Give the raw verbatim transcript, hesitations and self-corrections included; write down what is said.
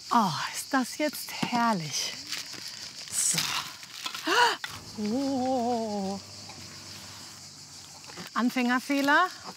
Oh, ist das jetzt herrlich. So. Oh. Anfängerfehler.